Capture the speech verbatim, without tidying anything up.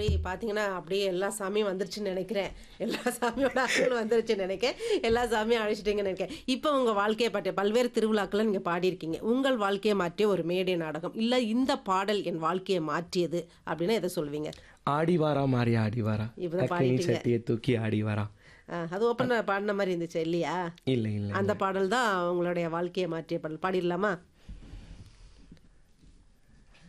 அப்படியே பார்த்தீங்கன்னா, அப்படியே எல்லா சாமியும் வந்துருச்சுன்னு நெனைக்கிறேன். எல்லா சாமியோட அருள் வந்துருச்சுன்னு நெனைக்கிறேன். எல்லா சாமியும் அழைச்சிட்டீங்கன்னு நெனைக்கிறேன். இப்ப உங்க வாழ்க்கைய பற்றிய பல்வேறு திருவிழாக்கள்ல நீங்க பாடியிருக்கீங்க. உங்கள் வாழ்க்கைய மாற்றிய ஒரு மேடை நாடகம், இல்ல இந்த பாடல் என் வாழ்க்கைய மாற்றியது அப்படின்னா எத சொல்லுவீங்க? ஆடி வாரா மாறி ஆடி வாரா, இப்பதான் அக்கினி பாடிட்டீங்க. சட்டிய தூக்கி ஆடி வாரா. அ அது ஓப்பனா பாடுன மாரி இருந்துச்சு இல்லையா? இல்ல இல்ல அந்த இல்ல. பாடல் தான் உங்களுடைய வாழ்க்கைய மாற்றிய பாடல். பாடிடலாமா?